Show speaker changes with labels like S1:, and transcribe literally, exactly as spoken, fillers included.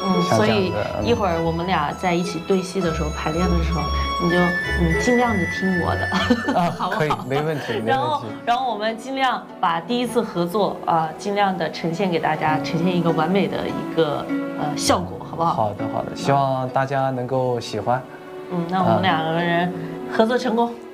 S1: 嗯，
S2: 像
S1: 所以
S2: 这样的嗯
S1: 一会儿我们俩在一起对戏的时候，排练的时候，你就嗯尽量的听我的，
S2: 啊，
S1: 好不好？
S2: 可以，没问题，没
S1: 然后
S2: 问题。
S1: 然后我们尽量把第一次合作啊、尽量的呈现给大家，呈现一个完美的一个呃效果，好不好？
S2: 好的，好的，希望大家能够喜欢。
S1: 嗯，那我们两个人合作成功。